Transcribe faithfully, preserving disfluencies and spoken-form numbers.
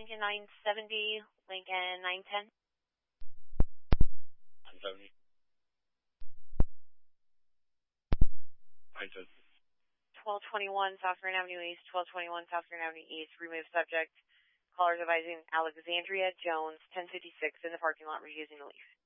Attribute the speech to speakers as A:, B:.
A: Lincoln nine seventy, Lincoln nine ten.
B: nine seventy. nine ten.
A: twelve twenty-one South Grand Avenue East, twelve twenty-one South Grand Avenue East, remove subject. Callers advising Alexandria Jones, ten fifty-six, in the parking lot refusing to leave.